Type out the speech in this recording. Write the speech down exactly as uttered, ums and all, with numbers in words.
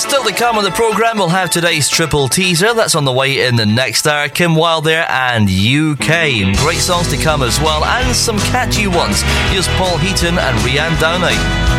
Still to come on the programme, we'll have today's triple teaser. That's on the way in the next hour. Kim Wilde there and U K. Great songs to come as well, and some catchy ones. Here's Paul Heaton and Rianne Downey.